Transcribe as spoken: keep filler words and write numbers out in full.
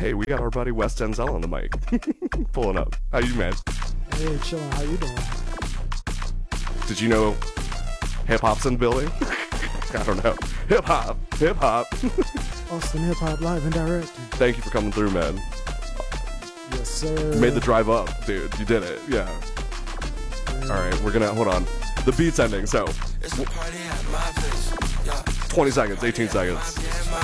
Hey, we got our buddy Wes Denzel on the mic. Pulling up. How you, man? Hey, chillin'. How you doing? Did you know hip-hop's in Billy? I don't know. Hip-hop. Hip-hop. Austin Hip Hop live and direct. Thank you for coming through, man. Yes, sir. You made the drive up, dude. You did it. Yeah. All right, we're gonna hold on. The beat's ending, so twenty seconds, eighteen seconds.